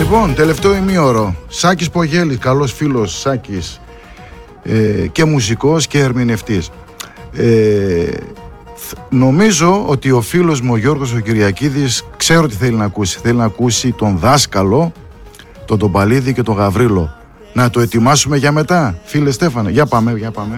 Λοιπόν, τελευταίο ημίωρο. Σάκης Πογέλης, καλός φίλος Σάκης, και μουσικός και ερμηνευτής. Νομίζω ότι ο φίλος μου ο Γιώργος ο Κυριακίδης ξέρω τι θέλει να ακούσει. Θέλει να ακούσει τον δάσκαλο, τον Τομπαλίδη και τον Γαβρίλο. Να το ετοιμάσουμε για μετά, φίλε Στέφανε. Για πάμε.